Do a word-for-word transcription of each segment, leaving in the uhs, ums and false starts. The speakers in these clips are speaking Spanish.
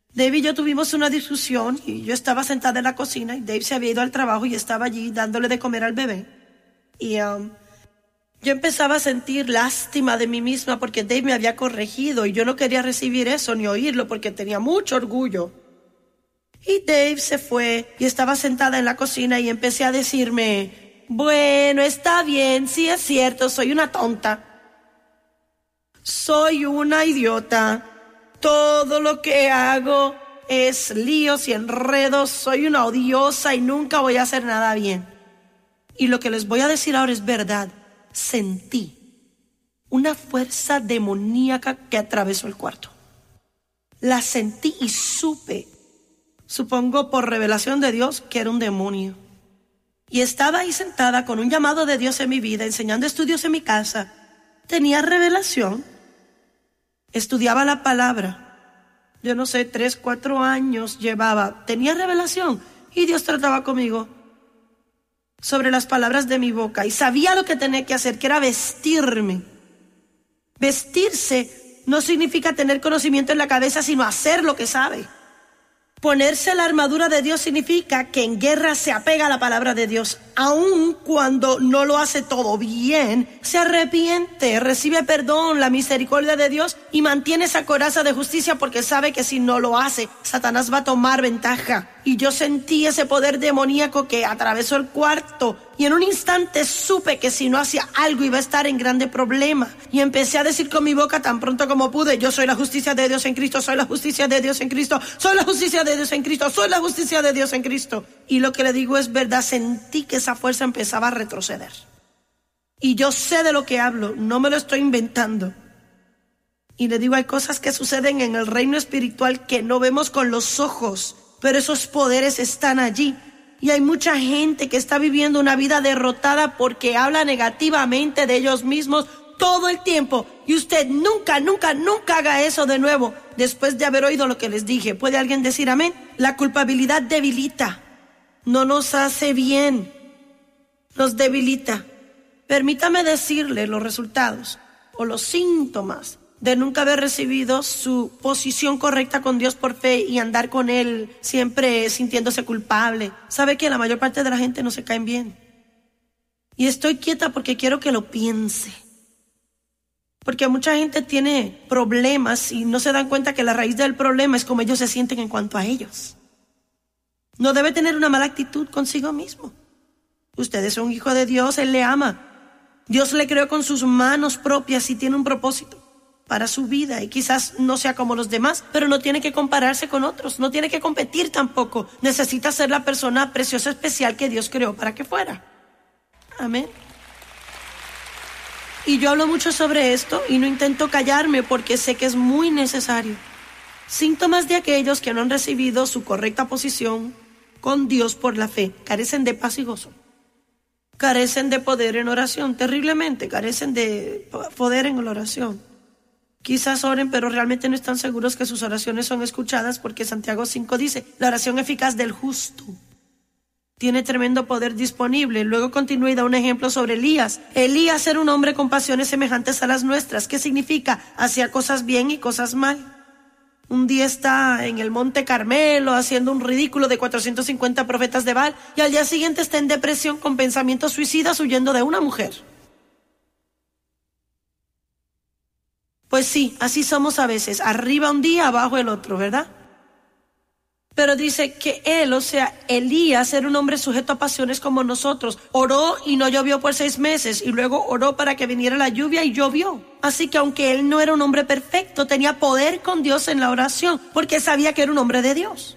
Dave y yo tuvimos una discusión y yo estaba sentada en la cocina y Dave se había ido al trabajo y estaba allí dándole de comer al bebé. Y um, yo empezaba a sentir lástima de mí misma porque Dave me había corregido y yo no quería recibir eso ni oírlo porque tenía mucho orgullo. Y Dave se fue y estaba sentada en la cocina y empecé a decirme, bueno, está bien, sí es cierto, soy una tonta. Soy una idiota. Todo lo que hago es líos y enredos. Soy una odiosa y nunca voy a hacer nada bien. Y lo que les voy a decir ahora es verdad. Sentí una fuerza demoníaca que atravesó el cuarto. La sentí y supe, supongo por revelación de Dios, que era un demonio. Y estaba ahí sentada con un llamado de Dios en mi vida, enseñando estudios en mi casa. Tenía revelación. Estudiaba la palabra. Yo no sé, tres, cuatro años llevaba. Tenía revelación y Dios trataba conmigo sobre las palabras de mi boca. Y sabía lo que tenía que hacer, que era vestirme. Vestirse no significa tener conocimiento en la cabeza, sino hacer lo que sabe. Ponerse la armadura de Dios significa que en guerra se apega a la palabra de Dios. Aun cuando no lo hace todo bien, se arrepiente, recibe perdón, la misericordia de Dios y mantiene esa coraza de justicia porque sabe que si no lo hace, Satanás va a tomar ventaja. Y yo sentí ese poder demoníaco que atravesó el cuarto y en un instante supe que si no hacía algo iba a estar en grande problema. Y empecé a decir con mi boca tan pronto como pude, yo soy la justicia de Dios en Cristo, soy la justicia de Dios en Cristo, soy la justicia de Dios en Cristo, soy la justicia de Dios en Cristo. Y lo que le digo es verdad, sentí que esa fuerza empezaba a retroceder. Y yo sé de lo que hablo, no me lo estoy inventando. Y le digo, hay cosas que suceden en el reino espiritual que no vemos con los ojos, pero esos poderes están allí. Y hay mucha gente que está viviendo una vida derrotada porque habla negativamente de ellos mismos todo el tiempo. Y usted nunca, nunca, nunca haga eso de nuevo después de haber oído lo que les dije. ¿Puede alguien decir amén? La culpabilidad debilita, no nos hace bien, nos debilita. Permítame decirle los resultados o los síntomas de nunca haber recibido su posición correcta con Dios por fe y andar con Él siempre sintiéndose culpable. ¿Sabe que la mayor parte de la gente no se caen bien? Y estoy quieta porque quiero que lo piense. Porque mucha gente tiene problemas y no se dan cuenta que la raíz del problema es cómo ellos se sienten en cuanto a ellos. No debe tener una mala actitud consigo mismo. Usted es un hijo de Dios, Él le ama. Dios le creó con sus manos propias y tiene un propósito para su vida y quizás no sea como los demás, pero no tiene que compararse con otros, no tiene que competir tampoco. Necesita ser la persona preciosa, especial que Dios creó para que fuera. Amén. Y yo hablo mucho sobre esto y no intento callarme porque sé que es muy necesario. Síntomas de aquellos que no han recibido su correcta posición con Dios por la fe: carecen de paz y gozo, carecen de poder en oración, terriblemente, carecen de poder en la oración. Quizás oren, pero realmente no están seguros que sus oraciones son escuchadas, porque Santiago cinco dice, la oración eficaz del justo tiene tremendo poder disponible. Luego continúa y da un ejemplo sobre Elías. Elías era un hombre con pasiones semejantes a las nuestras. ¿Qué significa? Hacía cosas bien y cosas mal. Un día está en el Monte Carmelo haciendo un ridículo de cuatrocientos cincuenta profetas de Baal y al día siguiente está en depresión con pensamientos suicidas huyendo de una mujer. Pues sí, así somos a veces, arriba un día, abajo el otro, ¿verdad? Pero dice que él, o sea, Elías, era un hombre sujeto a pasiones como nosotros. Oró y no llovió por seis meses y luego oró para que viniera la lluvia y llovió. Así que aunque él no era un hombre perfecto, tenía poder con Dios en la oración porque sabía que era un hombre de Dios.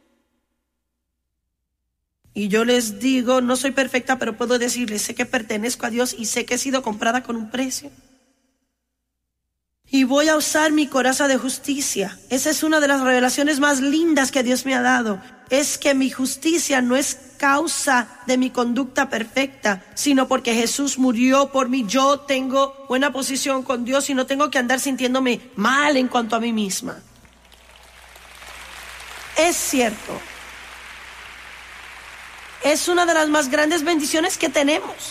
Y yo les digo, no soy perfecta, pero puedo decirles, sé que pertenezco a Dios y sé que he sido comprada con un precio. Y voy a usar mi coraza de justicia. Esa es una de las revelaciones más lindas que Dios me ha dado. Es que mi justicia no es causa de mi conducta perfecta, sino porque Jesús murió por mí. Yo tengo buena posición con Dios y no tengo que andar sintiéndome mal en cuanto a mí misma. Es cierto. Es una de las más grandes bendiciones que tenemos.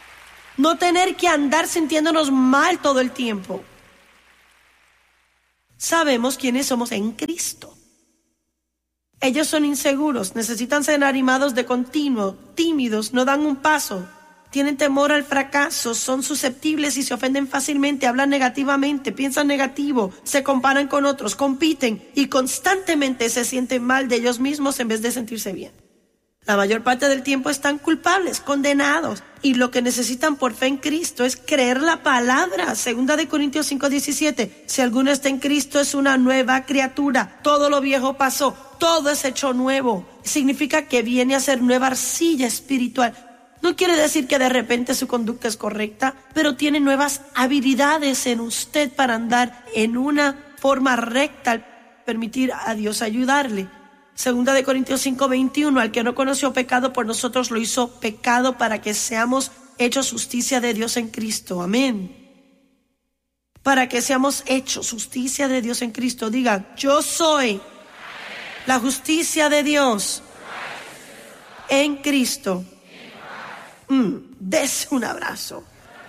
No tener que andar sintiéndonos mal todo el tiempo. sabemos quiénes somos en Cristo. Ellos son inseguros, necesitan ser animados de continuo, tímidos, no dan un paso, tienen temor al fracaso, son susceptibles y se ofenden fácilmente, hablan negativamente, piensan negativo, se comparan con otros, compiten y constantemente se sienten mal de ellos mismos en vez de sentirse bien. La mayor parte del tiempo están culpables, condenados, y lo que necesitan por fe en Cristo es creer la palabra. Segunda de Corintios cinco diecisiete, si alguno está en Cristo es una nueva criatura, todo lo viejo pasó, todo es hecho nuevo. Significa que viene a ser nueva arcilla espiritual. No quiere decir que de repente su conducta es correcta, pero tiene nuevas habilidades en usted para andar en una forma recta al permitir a Dios ayudarle. Segunda de Corintios cinco veintiuno, al que no conoció pecado por nosotros lo hizo pecado para que seamos hechos justicia de Dios en Cristo. Amén. Para que seamos hechos justicia de Dios en Cristo. Digan, yo soy la justicia de Dios en Cristo. Mm, des un abrazo.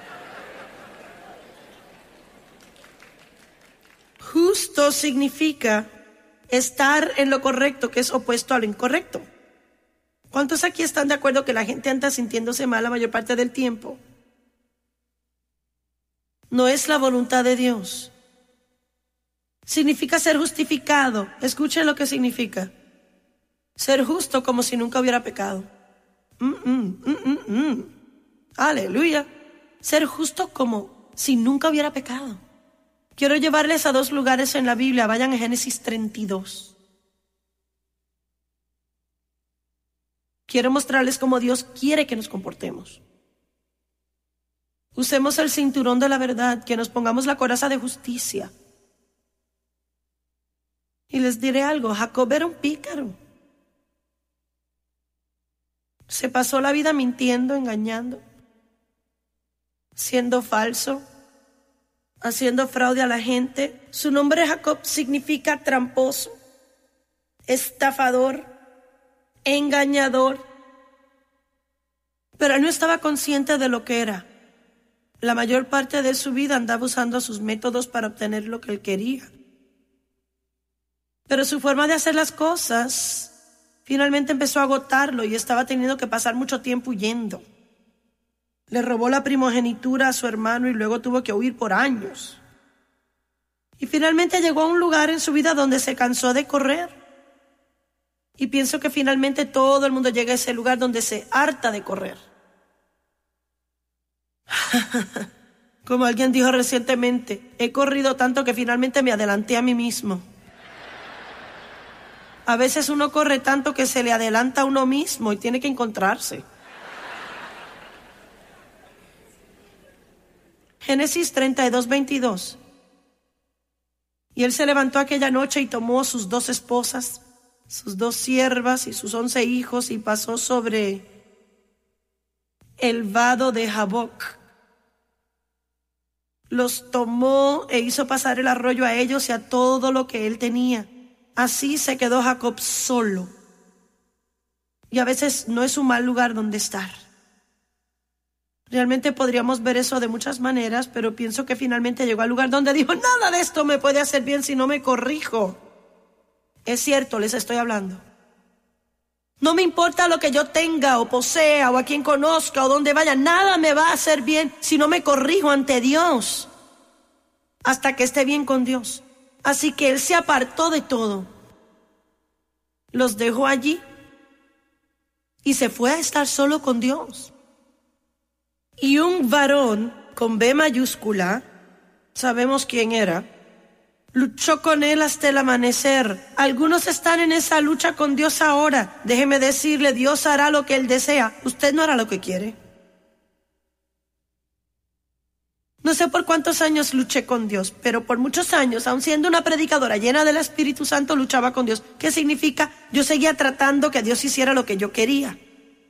Justo significa estar en lo correcto, que es opuesto a lo incorrecto. ¿Cuántos aquí están de acuerdo que la gente anda sintiéndose mal la mayor parte del tiempo? No es la voluntad de Dios. Significa ser justificado. Escuchen lo que significa. Ser justo como si nunca hubiera pecado. Mm, mm, mm, mm, mm. Aleluya. Ser justo como si nunca hubiera pecado. Quiero llevarles a dos lugares en la Biblia. Vayan a Génesis treinta y dos. Quiero mostrarles cómo Dios quiere que nos comportemos. Usemos el cinturón de la verdad, que nos pongamos la coraza de justicia. Y les diré algo, Jacob era un pícaro. Se pasó la vida mintiendo, engañando, siendo falso, haciendo fraude a la gente. Su nombre Jacob significa tramposo, estafador, engañador. Pero él no estaba consciente de lo que era. La mayor parte de su vida andaba usando sus métodos para obtener lo que él quería. Pero su forma de hacer las cosas finalmente empezó a agotarlo y estaba teniendo que pasar mucho tiempo huyendo. Le robó la primogenitura a su hermano y luego tuvo que huir por años. Y finalmente llegó a un lugar en su vida donde se cansó de correr. Y pienso que finalmente todo el mundo llega a ese lugar donde se harta de correr. Como alguien dijo recientemente, he corrido tanto que finalmente me adelanté a mí mismo. A veces uno corre tanto que se le adelanta a uno mismo y tiene que encontrarse. Génesis treinta y dos, veintidós. Y él se levantó aquella noche y tomó sus dos esposas, sus dos siervas y sus once hijos y pasó sobre el vado de Jaboc. Los tomó e hizo pasar el arroyo a ellos y a todo lo que él tenía. Así se quedó Jacob solo. Y a veces no es un mal lugar donde estar. Realmente podríamos ver eso de muchas maneras, pero pienso que finalmente llegó al lugar donde dijo, nada de esto me puede hacer bien si no me corrijo. Es cierto, les estoy hablando. No me importa lo que yo tenga o posea o a quien conozca o donde vaya, nada me va a hacer bien si no me corrijo ante Dios hasta que esté bien con Dios. Así que él se apartó de todo, los dejó allí y se fue a estar solo con Dios. Y un varón con B mayúscula, sabemos quién era, luchó con él hasta el amanecer. Algunos están en esa lucha con Dios ahora. Déjeme decirle, Dios hará lo que él desea. Usted no hará lo que quiere. No sé por cuántos años luché con Dios, pero por muchos años, aun siendo una predicadora llena del Espíritu Santo, luchaba con Dios. ¿Qué significa? Yo seguía tratando que Dios hiciera lo que yo quería.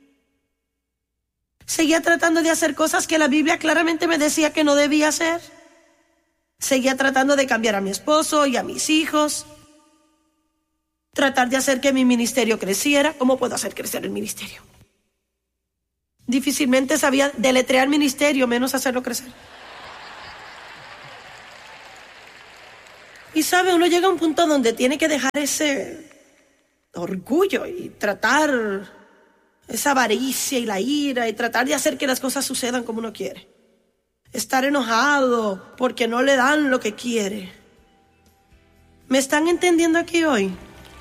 Seguía tratando de hacer cosas que la Biblia claramente me decía que no debía hacer. Seguía tratando de cambiar a mi esposo y a mis hijos. Tratar de hacer que mi ministerio creciera. ¿Cómo puedo hacer crecer el ministerio? Difícilmente sabía deletrear ministerio, menos hacerlo crecer. Y sabe, uno llega a un punto donde tiene que dejar ese orgullo y tratar esa avaricia y la ira y tratar de hacer que las cosas sucedan como uno quiere. Estar enojado porque no le dan lo que quiere. ¿Me están entendiendo aquí hoy?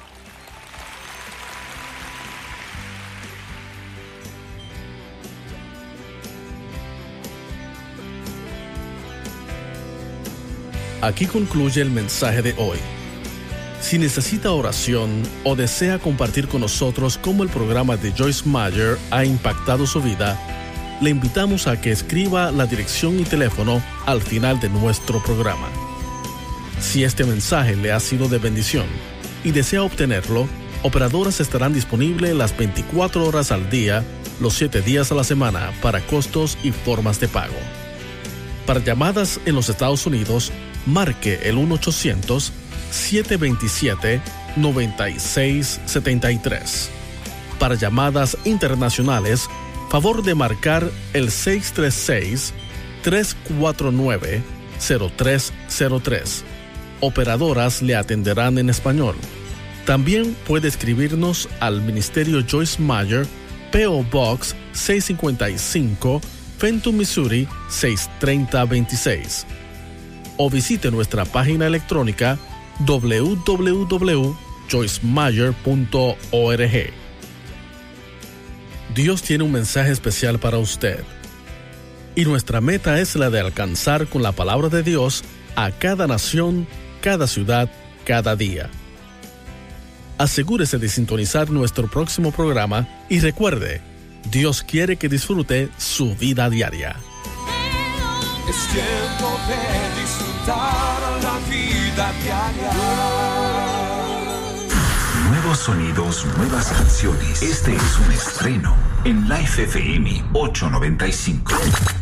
Aquí concluye el mensaje de hoy. Si necesita oración o desea compartir con nosotros cómo el programa de Joyce Meyer ha impactado su vida, le invitamos a que escriba la dirección y teléfono al final de nuestro programa. Si este mensaje le ha sido de bendición y desea obtenerlo, operadoras estarán disponibles las veinticuatro horas al día, los siete días a la semana para costos y formas de pago. Para llamadas en los Estados Unidos, marque el uno ochocientos, siete dos siete, nueve seis siete tres. Para llamadas internacionales, favor de marcar el seis tres seis, tres cuatro nueve, cero tres cero tres. Operadoras le atenderán en español. También puede escribirnos al Ministerio Joyce Meyer, P O Box seiscientos cincuenta y cinco, Fenton, Missouri seis tres cero dos seis. O visite nuestra página electrónica doble u doble u doble u punto joyce meyer punto org. Dios tiene un mensaje especial para usted. Y nuestra meta es la de alcanzar con la palabra de Dios a cada nación, cada ciudad, cada día. Asegúrese de sintonizar nuestro próximo programa y recuerde, Dios quiere que disfrute su vida diaria. Es tiempo de disfrutar la vida diaria. Nuevos sonidos, nuevas canciones. Este es un estreno en Life F M ochocientos noventa y cinco.